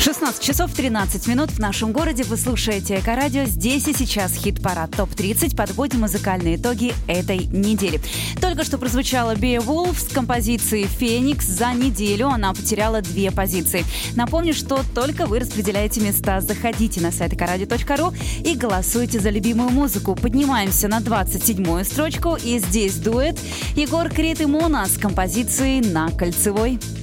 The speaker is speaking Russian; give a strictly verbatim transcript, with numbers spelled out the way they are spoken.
шестнадцать часов тринадцать минут в нашем городе. Вы слушаете Эко-радио. Здесь и сейчас хит-парад топ тридцать. Подводим музыкальные итоги этой недели. Только что прозвучала Beowulf с композицией «Феникс». За неделю она потеряла две позиции. Напомню, что только вы распределяете места. Заходите на сайт экорадио точка ру и голосуйте за любимую музыку. Поднимаемся на двадцать седьмую строчку. И здесь дуэт Егор Крид и Мона с композицией «На кольцевой».